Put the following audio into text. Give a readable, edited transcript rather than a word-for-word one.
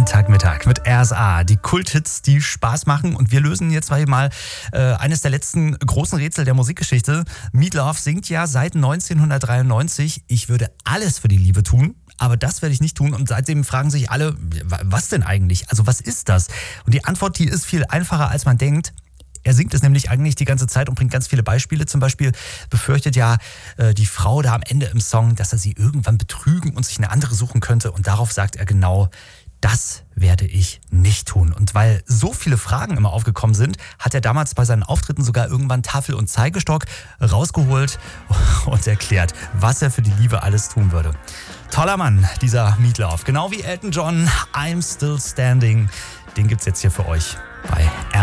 Sonntagmittag mit RSA. Die Kulthits, die Spaß machen. Und wir lösen jetzt mal eines der letzten großen Rätsel der Musikgeschichte. Meatloaf singt ja seit 1993, ich würde alles für die Liebe tun. Aber das werde ich nicht tun. Und seitdem fragen sich alle, was denn eigentlich? Also was ist das? Und die Antwort, die ist viel einfacher, als man denkt. Er singt es nämlich eigentlich die ganze Zeit und bringt ganz viele Beispiele. Zum Beispiel befürchtet ja die Frau da am Ende im Song, dass er sie irgendwann betrügen und sich eine andere suchen könnte. Und darauf sagt er genau, das werde ich nicht tun. Und weil so viele Fragen immer aufgekommen sind, hat er damals bei seinen Auftritten sogar irgendwann Tafel und Zeigestock rausgeholt und erklärt, was er für die Liebe alles tun würde. Toller Mann, dieser Meatloaf. Genau wie Elton John, I'm Still Standing. Den gibt's jetzt hier für euch bei